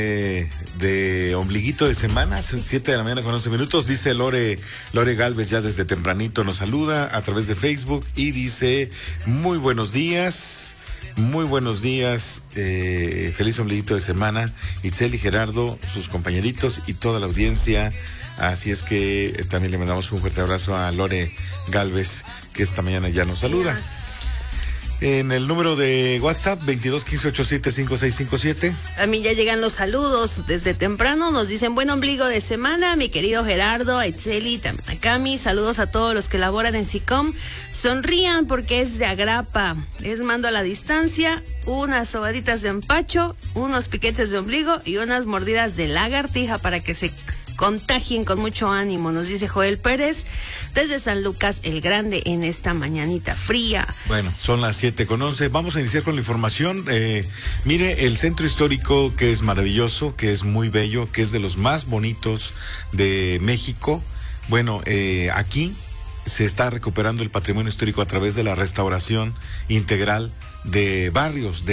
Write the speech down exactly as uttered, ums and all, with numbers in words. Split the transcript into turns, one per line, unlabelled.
Eh, de ombliguito de semana, son siete de la mañana con once minutos, dice Lore, Lore Galvez ya desde tempranito nos saluda a través de Facebook y dice, muy buenos días, muy buenos días, eh, feliz ombliguito de semana, Itzel y Gerardo, sus compañeritos y toda la audiencia, así es que eh, también le mandamos un fuerte abrazo a Lore Galvez, que esta mañana ya nos saluda. En el número de WhatsApp, veintidós quince ochenta y siete cincuenta y seis cincuenta y siete.
A mí ya llegan los saludos desde temprano. Nos dicen buen ombligo de semana, mi querido Gerardo, a Itzeli, también a Cami. Saludos a todos los que laboran en SICOM. Sonrían porque es de agrapa. Les mando a la distancia unas sobaditas de empacho, unos piquetes de ombligo y unas mordidas de lagartija para que se contagien con mucho ánimo, nos dice Joel Pérez desde San Lucas el Grande en esta mañanita fría.
Bueno, son las siete con once, vamos a iniciar con la información. Eh, mire, el centro histórico, que es maravilloso, que es muy bello, que es de los más bonitos de México. Bueno, eh, aquí se está recuperando el patrimonio histórico a través de la restauración integral de barrios, de